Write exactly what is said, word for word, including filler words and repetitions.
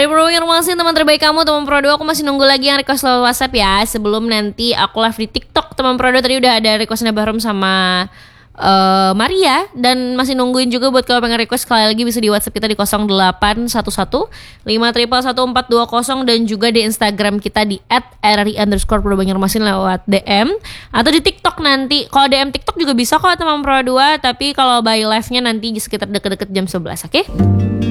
Dari Pro Banjarmasin, teman terbaik kamu, teman Pro dua. Aku masih nunggu lagi yang request lewat WhatsApp ya. Sebelum nanti aku live di TikTok. Teman Pro dua tadi udah ada requestnya Bahrum sama uh, Maria. Dan masih nungguin juga buat kalau pengen request. Sekali lagi bisa di WhatsApp kita di nol delapan satu satu lima satu satu empat dua nol. Dan juga di Instagram kita di at r r i underscore Pro Banjarmasin lewat D M. Atau di TikTok nanti. Kalau D M TikTok juga bisa kok teman Pro dua. Tapi kalau by live-nya nanti sekitar deket-deket jam sebelas, oke? Okay?